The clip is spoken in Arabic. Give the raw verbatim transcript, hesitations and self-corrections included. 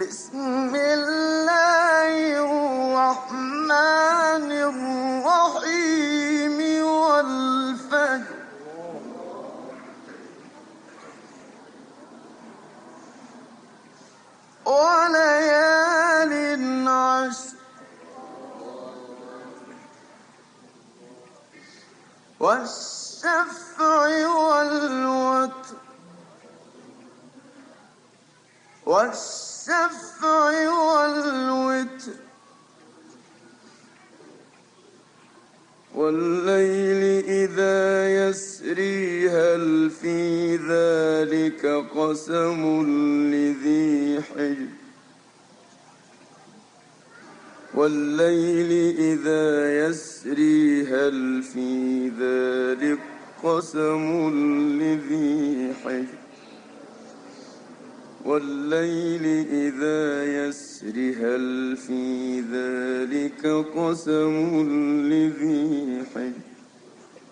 بسم الله الرحمن الرحيم والفجر وليال عشر والشفع والوتر والشفع والوتر والليل إذا يسري هل في ذلك قسم لذي حجر والليل إذا يسري هل في ذلك قسم لذي حجر والليل إذا يسري هل في ذلك قسم لذي